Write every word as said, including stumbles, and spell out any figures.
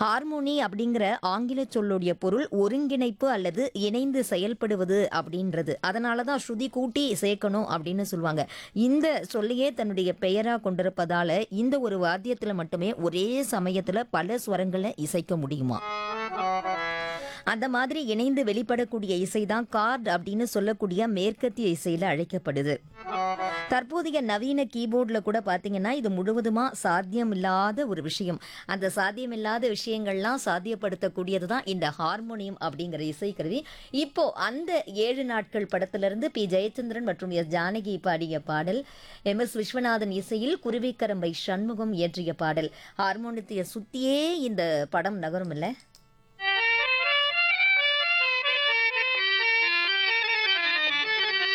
Harmony அப்படிங்கிற ஆங்கில சொல்லுடைய பொருள் ஒருங்கிணைப்பு அல்லது இணைந்து செயல்படுவது அப்படின்றது. அதனால தான் ஸ்ருதி கூட்டி சேர்க்கணும் அப்படின்னு சொல்லுவாங்க. இந்த சொல்லையே தன்னுடைய பெயரா கொண்டிருப்பதால இந்த ஒரு வாத்தியத்துல மட்டுமே ஒரே சமயத்துல பல ஸ்வரங்கள இசைக்க முடியுமா? அந்த மாதிரி இணைந்து வெளிப்படக்கூடிய இசை தான் கார்ட் அப்படின்னு சொல்லக்கூடிய மேற்கத்திய இசையில அழைக்கப்படுது. தற்போதைய நவீன கீபோர்ட்ல கூட பார்த்தீங்கன்னா, இது முழுவதுமா சாத்தியமில்லாத ஒரு விஷயம். அந்த சாத்தியமில்லாத விஷயங்கள்லாம் சாத்தியப்படுத்தக்கூடியது தான் இந்த ஹார்மோனியம் அப்படிங்கிற இசைக்கருவி. இப்போ அந்த ஏழு நாட்கள் படத்திலிருந்து பி. ஜெயச்சந்திரன் மற்றும் எஸ். ஜானகி பாடிய பாடல், எம். எஸ். விஸ்வநாதன் இசையில் குருவிக்கரம்பை சண்முகம் இயற்றிய பாடல். ஹார்மோனியத்தை சுத்தியே இந்த படம் நகரும் இல்ல?